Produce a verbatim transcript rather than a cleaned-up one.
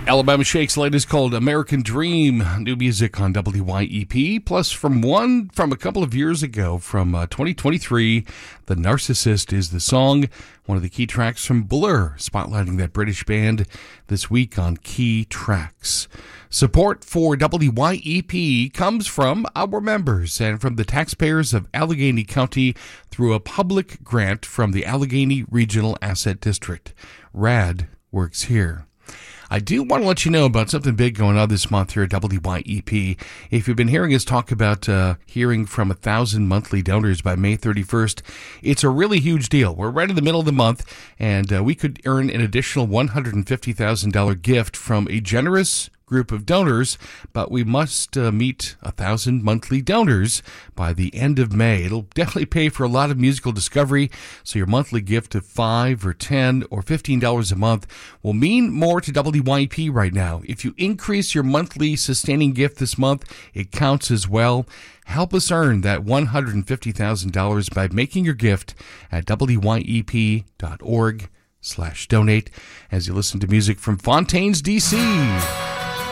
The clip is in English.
Alabama Shake's latest called American Dream, new music on W Y E P, plus from one from a couple of years ago, from uh, twenty twenty-three, The Narcissist is the song, one of the key tracks from Blur, spotlighting that British band this week on Key Tracks. Support for W Y E P comes from our members and from the taxpayers of Allegheny County through a public grant from the Allegheny Regional Asset District. RAD works here. I do want to let you know about something big going on this month here at W Y E P. If you've been hearing us talk about uh, hearing from a thousand monthly donors by May thirty-first, it's a really huge deal. We're right in the middle of the month, and uh, we could earn an additional one hundred fifty thousand dollars gift from a generous group of donors, but we must uh, meet a thousand monthly donors by the end of May. It'll definitely pay for a lot of musical discovery, so your monthly gift of five or ten or fifteen dollars a month will mean more to W Y E P right now. If you increase your monthly sustaining gift this month, it counts as well. Help us earn that one hundred fifty thousand dollars by making your gift at W Y E P dot org slash donate as you listen to music from Fontaines, D C